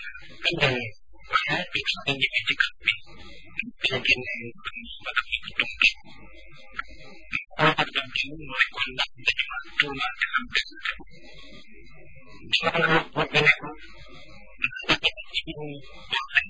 Quindi magari sono dimenticati perché magari tutti orang tertentu menggunakan kalimat diciamo